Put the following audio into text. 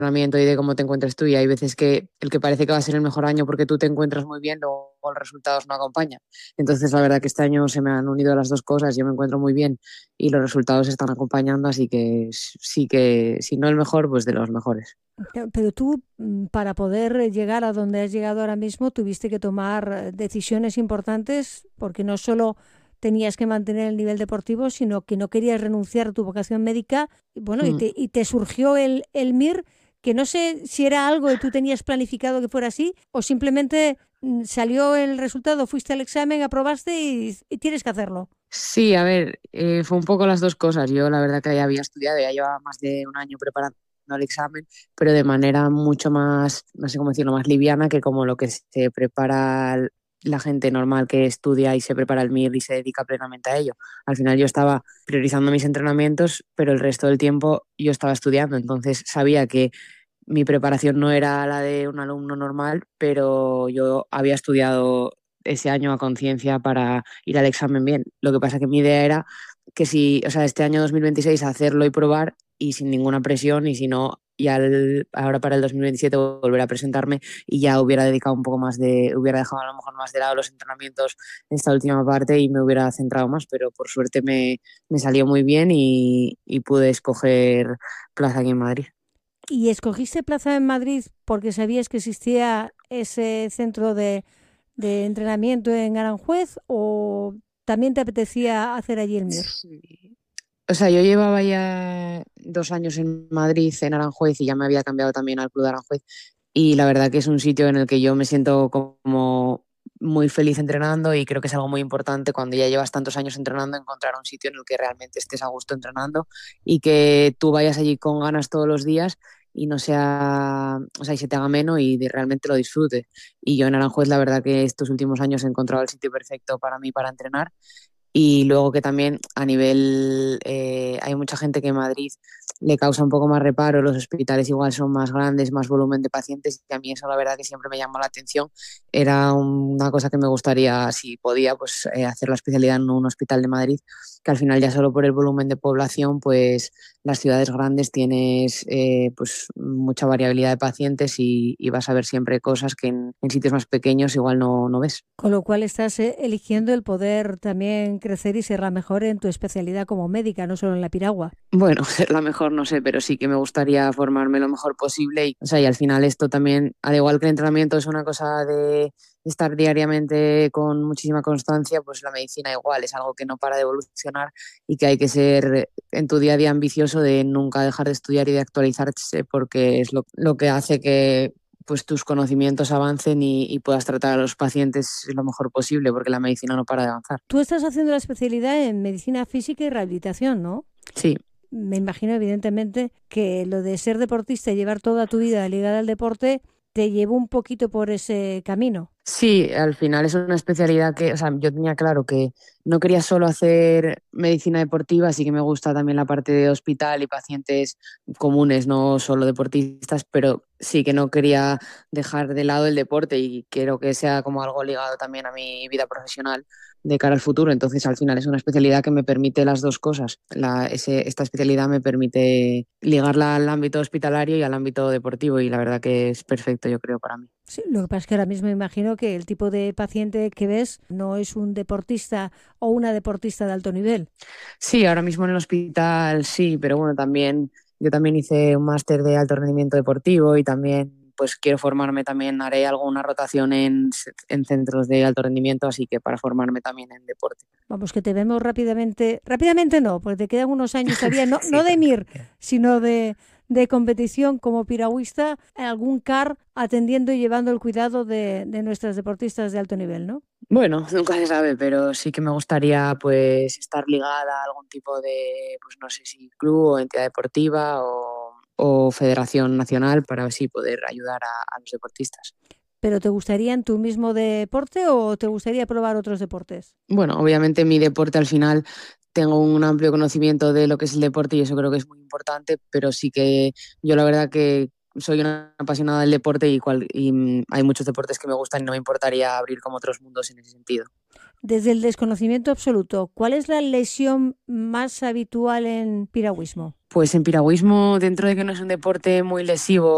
entrenamiento y de cómo te encuentres tú. Y hay veces que el que parece que va a ser el mejor año porque tú te encuentras muy bien, luego los resultados no acompañan. Entonces, la verdad que este año se me han unido las dos cosas. Yo me encuentro muy bien y los resultados están acompañando, así que sí que, si no el mejor, pues de los mejores. Pero tú, para poder llegar a donde has llegado ahora mismo, tuviste que tomar decisiones importantes porque no solo tenías que mantener el nivel deportivo, sino que no querías renunciar a tu vocación médica. Y bueno, Mm. y te surgió el MIR, que no sé si era algo que tú tenías planificado que fuera así o simplemente salió el resultado, fuiste al examen, aprobaste y tienes que hacerlo. Sí, a ver, fue un poco las dos cosas. Yo la verdad que ya había estudiado, ya llevaba más de un año preparando el examen, pero de manera mucho más, no sé cómo decirlo, más liviana que como lo que se prepara la gente normal que estudia y se prepara el MIR y se dedica plenamente a ello. Al final yo estaba priorizando mis entrenamientos, pero el resto del tiempo yo estaba estudiando, entonces sabía que mi preparación no era la de un alumno normal, pero yo había estudiado ese año a conciencia para ir al examen bien. Lo que pasa que mi idea era que si, o sea, este año 2026 hacerlo y probar y sin ninguna presión y si no, ya ahora para el 2027 volver a presentarme y ya hubiera dedicado un poco más hubiera dejado a lo mejor más de lado los entrenamientos en esta última parte y me hubiera centrado más, pero por suerte me salió muy bien y pude escoger plaza aquí en Madrid. ¿Y escogiste plaza en Madrid porque sabías que existía ese centro de entrenamiento en Aranjuez o también te apetecía hacer allí el MIR? Sí. O sea, yo llevaba ya 2 años en Madrid, en Aranjuez, y ya me había cambiado también al Club de Aranjuez. Y la verdad que es un sitio en el que yo me siento como muy feliz entrenando y creo que es algo muy importante cuando ya llevas tantos años entrenando, encontrar un sitio en el que realmente estés a gusto entrenando y que tú vayas allí con ganas todos los días y no sea, o sea, y se te haga menos y realmente lo disfrutes. Y yo en Aranjuez, la verdad que estos últimos años he encontrado el sitio perfecto para mí para entrenar y luego que también a nivel, hay mucha gente que en Madrid le causa un poco más reparo, los hospitales igual son más grandes, más volumen de pacientes, y a mí eso la verdad que siempre me llamó la atención. Era una cosa que me gustaría, si podía, pues hacer la especialidad en un hospital de Madrid, que al final ya solo por el volumen de población, pues las ciudades grandes tienes pues mucha variabilidad de pacientes y vas a ver siempre cosas que en sitios más pequeños igual no ves. Con lo cual estás eligiendo el poder también crecer y ser la mejor en tu especialidad como médica, no solo en la piragua. Bueno, ser la mejor no sé, pero sí que me gustaría formarme lo mejor posible y, o sea, y al final esto también, al igual que el entrenamiento es una cosa de estar diariamente con muchísima constancia, pues la medicina igual es algo que no para de evolucionar y que hay que ser en tu día a día ambicioso de nunca dejar de estudiar y de actualizarse porque es lo que hace que pues tus conocimientos avancen y puedas tratar a los pacientes lo mejor posible porque la medicina no para de avanzar. Tú estás haciendo la especialidad en medicina física y rehabilitación, ¿no? Sí. Me imagino, evidentemente, que lo de ser deportista y llevar toda tu vida ligada al deporte te llevó un poquito por ese camino. Sí, al final es una especialidad que, o sea, yo tenía claro que no quería solo hacer medicina deportiva, así que me gusta también la parte de hospital y pacientes comunes, no solo deportistas, pero sí que no quería dejar de lado el deporte y quiero que sea como algo ligado también a mi vida profesional de cara al futuro. Entonces, al final es una especialidad que me permite las dos cosas. Esta especialidad me permite ligarla al ámbito hospitalario y al ámbito deportivo y la verdad que es perfecto, yo creo, para mí. Sí, lo que pasa es que ahora mismo imagino que el tipo de paciente que ves no es un deportista o una deportista de alto nivel. Sí, ahora mismo en el hospital sí, pero bueno, también yo también hice un máster de alto rendimiento deportivo y también pues quiero formarme también, haré alguna rotación en centros de alto rendimiento, así que para formarme también en deporte. Vamos, que te vemos rápidamente, rápidamente no, porque te quedan unos años todavía, no, Sí, no de todavía MIR, me queda. sino de competición como piragüista, en algún CAR atendiendo y llevando el cuidado de nuestras deportistas de alto nivel, ¿no? Bueno, nunca se sabe, pero sí que me gustaría pues estar ligada a algún tipo de, pues no sé si club o entidad deportiva o federación nacional para así poder ayudar a los deportistas. ¿Pero te gustaría en tu mismo deporte o te gustaría probar otros deportes? Bueno, obviamente mi deporte al final tengo un amplio conocimiento de lo que es el deporte y eso creo que es muy importante, pero sí que yo la verdad que soy una apasionada del deporte y hay muchos deportes que me gustan y no me importaría abrir como otros mundos en ese sentido. Desde el desconocimiento absoluto, ¿cuál es la lesión más habitual en piragüismo? Pues en piragüismo, dentro de que no es un deporte muy lesivo,